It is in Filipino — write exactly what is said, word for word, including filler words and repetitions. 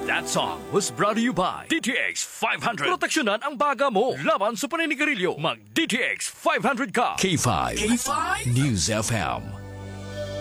That song was brought to you by D T X five hundred. Proteksyonan ang baga mo laban sa paninigarilyo. Mag D T X five hundred ka. K five. K five. News F M.